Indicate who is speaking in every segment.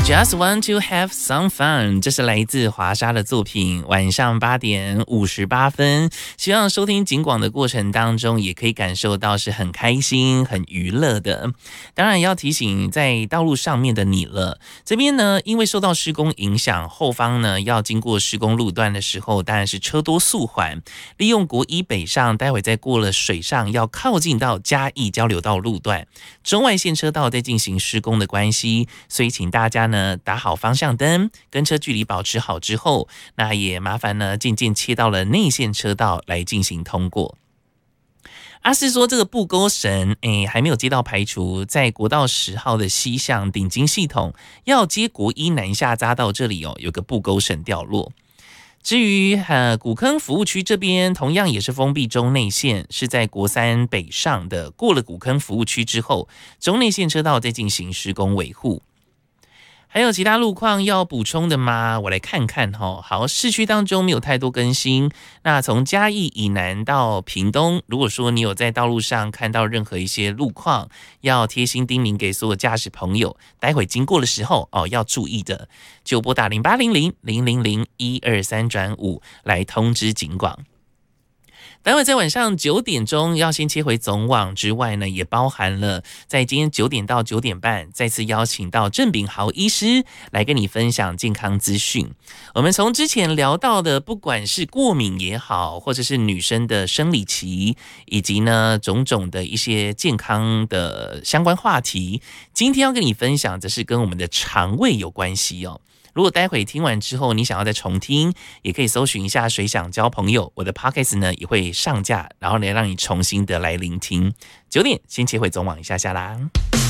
Speaker 1: Just want to have some fun， 这是来自华莎的作品。晚上8点58分，希望收听警广的过程当中，也可以感受到是很开心、很娱乐的。当然要提醒在道路上面的你了，这边呢，因为受到施工影响，后方呢要经过施工路段的时候，当然是车多速缓。利用国一北上，待会再过了水上，要靠近到嘉义交流道路段，中外线车道在进行施工的关系，所以请大家呢打好方向灯，跟车距离保持好之后，那也麻烦呢渐渐切到了内线车道来进行通过。阿四说这个布沟绳还没有接到排除，在国道10号的西向顶金系统要接国一南下匝道这里有个布沟绳掉落。至于古坑服务区这边，同样也是封闭中内线，是在国3北上的，过了古坑服务区之后，中内线车道在进行施工维护。还有其他路况要补充的吗？我来看看好，市区当中没有太多更新。那从嘉义以南到屏东，如果说你有在道路上看到任何一些路况，要贴心叮咛给所有驾驶朋友，待会经过的时候要注意的，就拨打0800-000-123-5来通知警广。待会在晚上9点钟要先切回总网之外呢，也包含了在今天9点到9点半再次邀请到郑秉豪医师来跟你分享健康资讯。我们从之前聊到的，不管是过敏也好，或者是女生的生理期，以及呢种种的一些健康的相关话题，今天要跟你分享则是跟我们的肠胃有关系哦。如果待会听完之后你想要再重听，也可以搜寻一下谁想交朋友，我的 Podcast 呢也会上架，然后呢让你重新的来聆听。9点先切回总网一下下啦。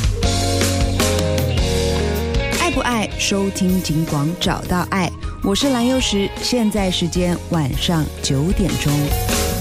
Speaker 2: 爱不爱收听警广找到爱，我是蓝又时，现在时间晚上9点钟。